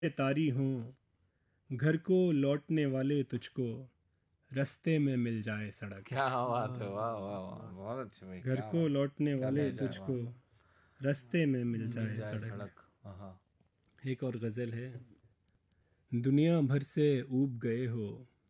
तारी हूँ, घर को लौटने वाले तुझको रास्ते में मिल जाए सड़क। क्या बात है, वाह वाह वाह, बहुत अच्छे भाई, घर क्या को बात, लौटने क्या वाले लहजा है, तुझको वाह। रास्ते में मिल मिल जाए जाए सड़क। सड़क, हाँ। एक और गज़ल है। दुनिया भर से ऊब गए हो,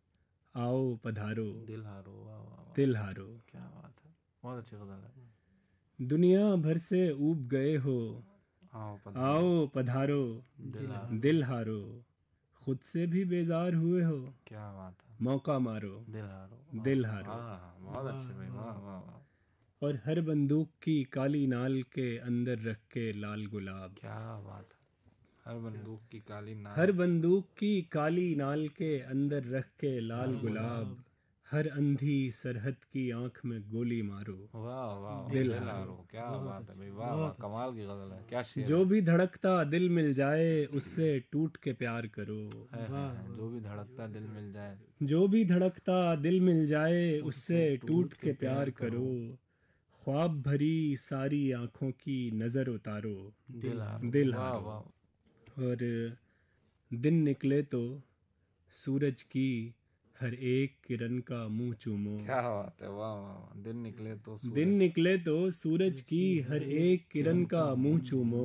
आओ पधारो दिल हारो, वाह वाह वाह, दिल हारो। क्या बात है, बहुत अच्छी गजल है। दुनिया भर से ऊब गए हो, आओ पधारो, आओ पधारो दिल हारो, दिल हारो। खुद से भी बेजार हुए हो, क्या बात है, मौका मारो दिल हारो, दिल वाह हारो। वाह, बहुत अच्छे भाई, वाह वाह वाह, और हर बंदूक की काली नाल के अंदर रख के लाल गुलाब। क्या बात है। हर बंदूक की काली नाल, हर बंदूक की काली नाल के अंदर रख के लाल लाल गुलाब। हर अंधी सरहद की आंख में गोली मारो वाह वाह वाह, दिल दिल हारो। हारो, क्या बात है भाई, वाह वाह, कमाल की गजल है, क्या शेर जो है। भी धड़कता दिल मिल जाए उससे टूट के प्यार करो। है, जो भी धड़कता दिल मिल जाए, जो भी धड़कता दिल मिल जाए उससे उससे टूट टूट के के प्यार प्यार करो। करो, ख्वाब भरी सारी आंखों की नजर उतारो दिल हारो, दिल वाह हारो। वाह, और दिन निकले तो सूरज की हर एक किरण का मुंह चूमो। क्या बात है, वाह वाह वाह, दिन निकले तो दिन सूरज, निकले तो सूरज की हर एक किरण का मुंह चूमो।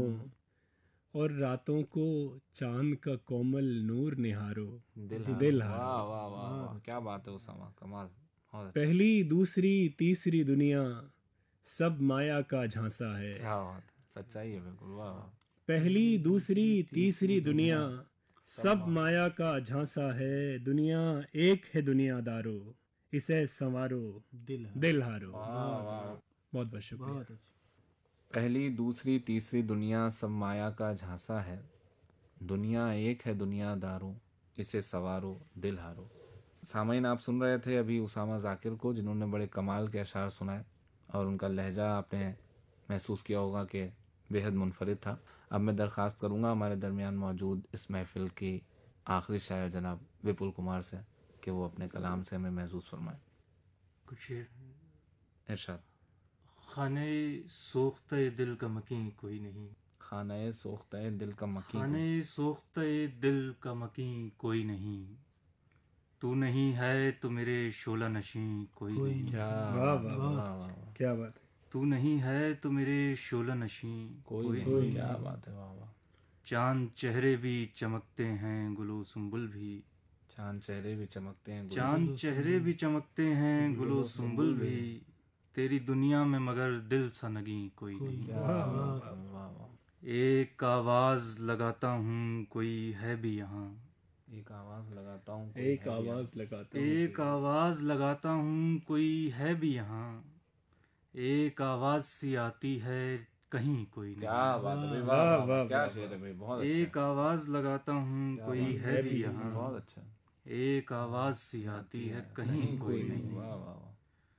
और रातों को चांद का कोमल नूर निहारो दिल हारो, दिल वाह हारो। वाह वाह वाह, क्या बात है उसामा, कमाल, बहुत अच्छा, पहली दूसरी तीसरी दुनिया सब माया का झांसा है। क्या बात है, सच्चाई है बिल्कुल, वाह वाह। पहली दूसरी तीसरी दुनिया सब सब माया का झांसा है। दुनिया एक है दुनियादारो, इसे संवारो दिल हारो। वाह वाह, बहुत बहुत शुक्रिया। पहली दूसरी तीसरी दुनिया सब माया का झांसा है, दुनिया एक है दुनियादारों, इसे सवारो दिल हारो। सामईन, आप सुन रहे थे अभी उसामा जाकिर को, जिन्होंने बड़े कमाल के अशार सुनाए और उनका लहजा आपने महसूस किया होगा कि बेहद मुनफरिद था। अब मैं दरख्वास्त करूँगा हमारे दरमियान मौजूद इस महफिल की आखिरी शायर जनाब विपुल कुमार से कि वो अपने कलाम से हमें महसूस फरमाए। कुछ शेर। इरशाद। खाने सोख्ते दिल का मकीन कोई नहीं, खाने सोख्ते दिल का मकी को, खाने सोख्ते दिल का मकीन कोई नहीं। तू नहीं है तो मेरे शोला नशी कोई नहीं। क्या वाह बात है, वाह वाह वाह वाह, क्या बात है। तू नहीं है तो मेरे शोला नशी कोई नहीं, क्या बात है, वाह वाह। चांद चेहरे भी चमकते हैं गुलो सुंबुल भी, चांद चेहरे भी चमकते हैं, चांद चेहरे भी चमकते हैं गुलो सुंबुल भी। तेरी दुनिया में मगर दिल सा नगी कोई नहीं। क्या बात है, वाह वाह। एक आवाज लगाता हूँ कोई है भी यहाँ, एक आवाज लगाता हूँ कोई एक है भी यहाँ। आवाज लगाता हूँ एक आवाज लगाता हूँ कोई है भी यहाँ। एक आवाज सी आती है कहीं कोई नहीं। क्या बात है भाई, वाह वाह वाह वाह, वाह क्या वाह शेर है भाई, बहुत एक अच्छा, आवाज लगाता हूँ क्या कोई बात है भी यहाँ। बहुत अच्छा। एक आवाज सी आती है कहीं कोई नहीं। वाह वाह वाह,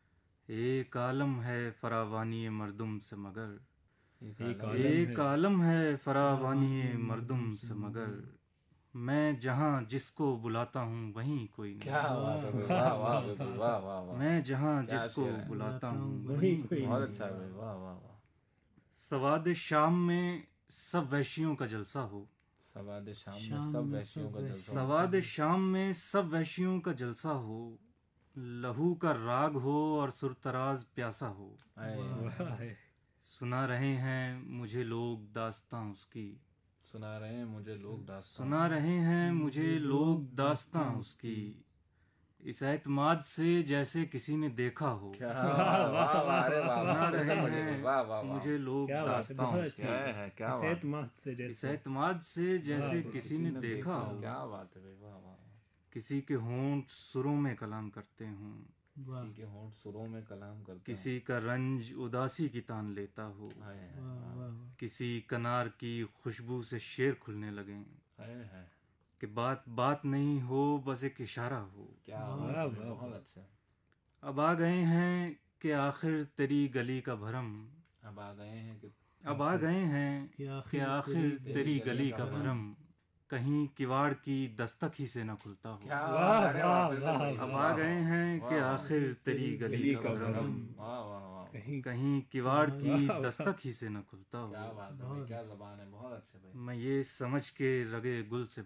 एक आलम है फरावानी मर्दुम से मगर, एक एक आलम है फरावानी मर्दुम से मगर। मैं जहाँ जिसको बुलाता हूँ वहीं कोई नहीं। क्या बात है भाई, वाह वाह बिल्कुल, वाह वाह वाह, मैं जहाँ क्या जिसको शेर है, बुलाता हूँ वही वहीं कोई बहुत अच्छा है भाई, वाह वाह वाह। सवाद शाम में सब वैश्यों का जलसा हो, सवाद शाम में सब वैश्यों का जलसा हो, सवाद शाम में सब वैश्यों का जलसा हो। लहू का राग हो और सुरतराज प्यासा हो। वाह है। सुना रहे हैं मुझे लोग दास्तां उसकी, सुना रहे हैं मुझे लोग दास्तां, सुना रहे हैं मुझे लोग दास्तां उसकी। इस एतमाद से जैसे किसी ने देखा हो। क्या वाह वाह वाह, अरे वाह सुना वाह, रहे गजब बढ़िया भाई, वाह वाह हैं वाह, मुझे लोग क्या बात है। दास्तां बहुत उसकी। अच्छी है, क्या बात, सेहत मात से इस जैसे। एतमाद से जैसे किसी ने देखा हो। क्या बात है भाई, वाह वाह वाह। किसी के होंठ सुरों में कलाम करते हों, किसी के होंठ सुरों में कलाम करते किसी का रंज उदासी की तान लेता हो। किसी कनार की खुशबू से शेर खुलने लगे है, कि बात बात नहीं हो बस एक इशारा हो। क्या बात है भाई, बहुत अच्छा। अब आ गए हैं कि आखिर तेरी गली का भरम, अब आ गए हैं कि अब आ गए हैं कि आखिर तेरी गली का भरम। कहीं किवाड़ की दस्तक ही से न खुलता हो। क्या वाह, बात है, वाह, वापस से वाह, बोलिए। अब वाह। आ गए हैं कि वाह, आखिर तेरी गली का भरम, वाह वाह वाह, कहीं कहीं किवाड़ की वाह, वाह। दस्तक ही से न खुलता क्या हो। बात है भाई, क्या जबान है, बहुत अच्छे भाई। मैं ये समझ के रगे गुल से